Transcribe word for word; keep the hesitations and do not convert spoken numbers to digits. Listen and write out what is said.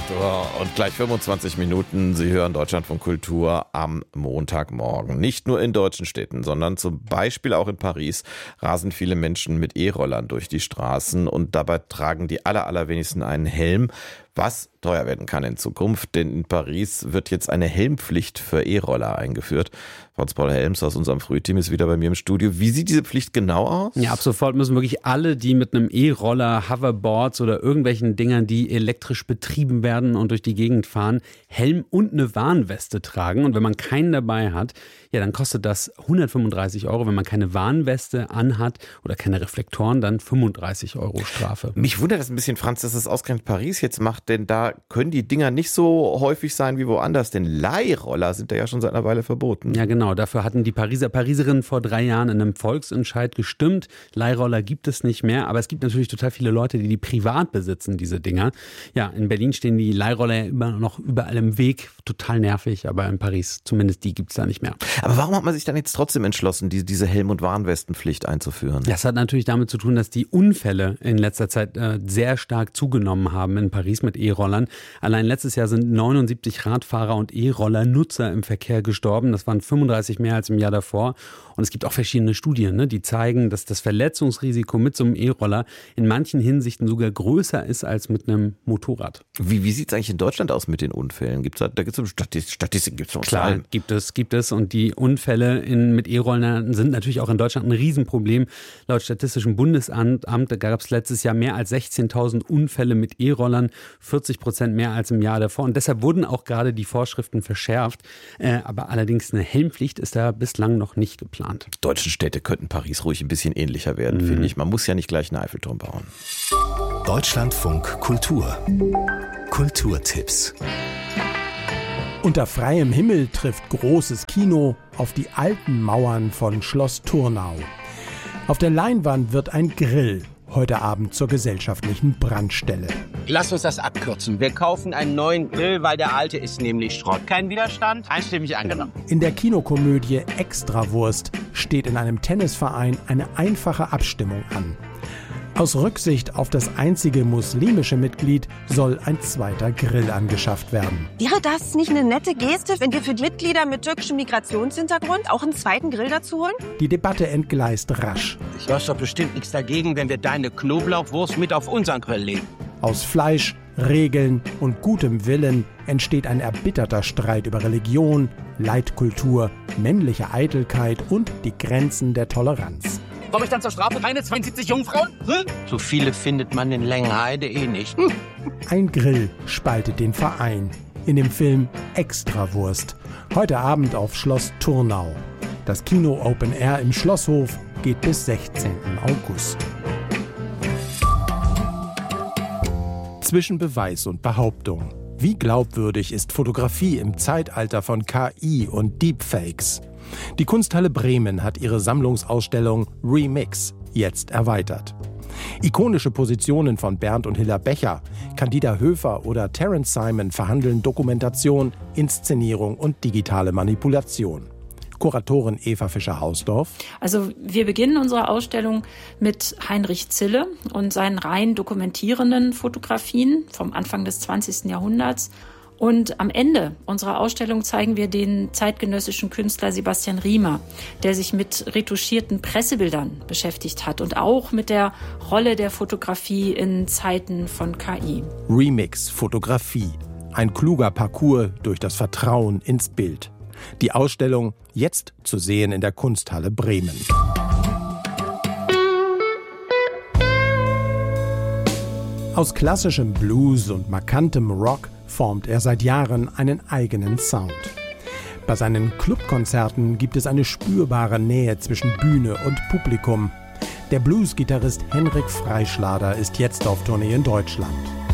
acht Uhr und gleich fünfundzwanzig Minuten. Sie hören Deutschlandfunk Kultur am Montagmorgen. Nicht nur in deutschen Städten, sondern zum Beispiel auch in Paris rasen viele Menschen mit E-Rollern durch die Straßen und dabei tragen die aller, allerwenigsten einen Helm, was teuer werden kann in Zukunft, denn in Paris wird jetzt eine Helmpflicht für E-Roller eingeführt. Franz-Paul Helms aus unserem Frühteam ist wieder bei mir im Studio. Wie sieht diese Pflicht genau aus? Ja, ab sofort müssen wirklich alle, die mit einem E-Roller, Hoverboards oder irgendwelchen Dingern, die elektrisch betrieben werden und durch die Gegend fahren, Helm und eine Warnweste tragen. Und wenn man keinen dabei hat, ja, dann kostet das hundertfünfunddreißig Euro. Wenn man keine Warnweste anhat oder keine Reflektoren, dann fünfunddreißig Euro Strafe. Mich wundert das ein bisschen, Franz, dass es ausgerechnet Paris jetzt macht, denn da können die Dinger nicht so häufig sein wie woanders, denn Leihroller sind da ja schon seit einer Weile verboten. Ja, genau. Dafür hatten die Pariser, Pariserinnen vor drei Jahren in einem Volksentscheid gestimmt. Leihroller gibt es nicht mehr, aber es gibt natürlich total viele Leute, die die privat besitzen, diese Dinger. Ja, in Berlin stehen die Leihroller ja immer noch überall im Weg. Total nervig, aber in Paris, zumindest die gibt es da nicht mehr. Aber warum hat man sich dann jetzt trotzdem entschlossen, die, diese Helm- und Warnwestenpflicht einzuführen? Das hat natürlich damit zu tun, dass die Unfälle in letzter Zeit äh, sehr stark zugenommen haben in Paris mit E-Rollern. Allein letztes Jahr sind neunundsiebzig Radfahrer und E-Roller-Nutzer im Verkehr gestorben. Das waren fünfunddreißig mehr als im Jahr davor. Und es gibt auch verschiedene Studien, ne, die zeigen, dass das Verletzungsrisiko mit so einem E-Roller in manchen Hinsichten sogar größer ist als mit einem Motorrad. Wie, wie sieht es eigentlich in Deutschland aus mit den Unfällen? Gibt's da, da gibt es Statistik, Statistiken? Gibt's Klar, gibt es, gibt es. Und die Unfälle in, mit E-Rollern sind natürlich auch in Deutschland ein Riesenproblem. Laut Statistischem Bundesamt gab es letztes Jahr mehr als sechzehntausend Unfälle mit E-Rollern, vierzig Prozent mehr als im Jahr davor. Und deshalb wurden auch gerade die Vorschriften verschärft. Äh, aber allerdings eine Helmpflicht ist da bislang noch nicht geplant. Die deutschen Städte könnten Paris ruhig ein bisschen ähnlicher werden, mhm. finde ich. Man muss ja nicht gleich einen Eiffelturm bauen. Deutschlandfunk Kultur. Kulturtipps. Unter freiem Himmel trifft großes Kino auf die alten Mauern von Schloss Turnau. Auf der Leinwand wird ein Grill heute Abend zur gesellschaftlichen Brandstelle. Lass uns das abkürzen. Wir kaufen einen neuen Grill, weil der alte ist nämlich Schrott. Kein Widerstand? Einstimmig angenommen. In der Kinokomödie Extrawurst steht in einem Tennisverein eine einfache Abstimmung an. Aus Rücksicht auf das einzige muslimische Mitglied soll ein zweiter Grill angeschafft werden. Wäre das nicht eine nette Geste, wenn wir für die Mitglieder mit türkischem Migrationshintergrund auch einen zweiten Grill dazu holen? Die Debatte entgleist rasch. Du hast doch bestimmt nichts dagegen, wenn wir deine Knoblauchwurst mit auf unseren Grill legen. Aus Fleisch, Regeln und gutem Willen entsteht ein erbitterter Streit über Religion, Leitkultur, männliche Eitelkeit und die Grenzen der Toleranz. Komme ich dann zur Strafe keine zweiundsiebzig Jungfrauen? Hm? So viele findet man in Längenheide eh nicht. Hm. Ein Grill spaltet den Verein. In dem Film Extrawurst. Heute Abend auf Schloss Turnau. Das Kino Open Air im Schlosshof geht bis sechzehnten August. Zwischen Beweis und Behauptung. Wie glaubwürdig ist Fotografie im Zeitalter von K I und Deepfakes? Die Kunsthalle Bremen hat ihre Sammlungsausstellung Remix jetzt erweitert. Ikonische Positionen von Bernd und Hilla Becher, Candida Höfer oder Terence Simon verhandeln Dokumentation, Inszenierung und digitale Manipulation. Kuratorin Eva Fischer-Hausdorf. Also wir beginnen unsere Ausstellung mit Heinrich Zille und seinen rein dokumentierenden Fotografien vom Anfang des zwanzigsten Jahrhunderts. Und am Ende unserer Ausstellung zeigen wir den zeitgenössischen Künstler Sebastian Riemer, der sich mit retuschierten Pressebildern beschäftigt hat und auch mit der Rolle der Fotografie in Zeiten von K I. Remix Fotografie. Ein kluger Parcours durch das Vertrauen ins Bild. Die Ausstellung jetzt zu sehen in der Kunsthalle Bremen. Aus klassischem Blues und markantem Rock formt er seit Jahren einen eigenen Sound. Bei seinen Clubkonzerten gibt es eine spürbare Nähe zwischen Bühne und Publikum. Der Blues-Gitarrist Henrik Freischlader ist jetzt auf Tournee in Deutschland.